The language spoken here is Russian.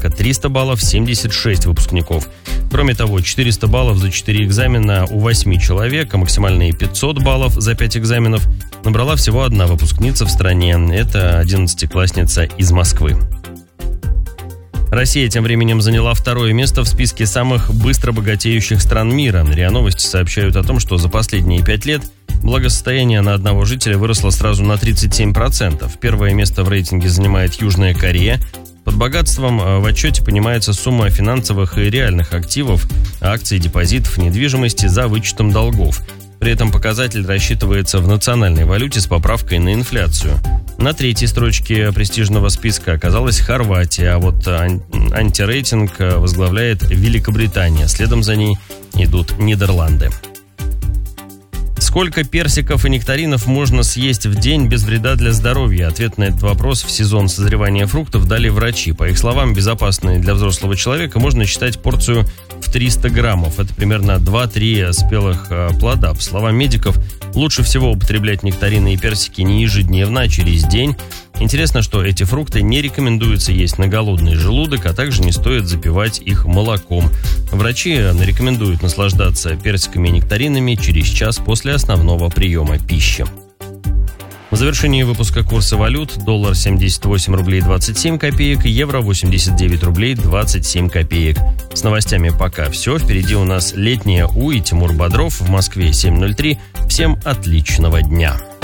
математика 300 баллов 76 выпускников. Кроме того, 400 баллов за 4 экзамена у 8 человек, а максимальные 500 баллов за 5 экзаменов набрала всего одна выпускница в стране. Это 11-классница из Москвы. Россия тем временем заняла второе место в списке самых быстро богатеющих стран мира. РИА Новости сообщают о том, что за последние 5 лет благосостояние на одного жителя выросло сразу на 37%. Первое место в рейтинге занимает Южная Корея. Под богатством в отчете понимается сумма финансовых и реальных активов, акций, депозитов, недвижимости за вычетом долгов. При этом показатель рассчитывается в национальной валюте с поправкой на инфляцию. На третьей строчке престижного списка оказалась Хорватия, а вот антирейтинг возглавляет Великобритания. Следом за ней идут Нидерланды. Сколько персиков и нектаринов можно съесть в день без вреда для здоровья? Ответ на этот вопрос в сезон созревания фруктов дали врачи. По их словам, безопасной для взрослого человека можно считать порцию в 300 граммов. Это примерно 2-3 спелых плода. По словам медиков, лучше всего употреблять нектарины и персики не ежедневно, а через день. Интересно, что эти фрукты не рекомендуется есть на голодный желудок, а также не стоит запивать их молоком. Врачи рекомендуют наслаждаться персиками и нектаринами через час после основного приема пищи. В завершении выпуска курсы валют: доллар 78 рублей 27 копеек, евро 89 рублей 27 копеек. С новостями пока все. Впереди у нас летняя У и Тимур Бодров. В Москве 7:03. Всем отличного дня.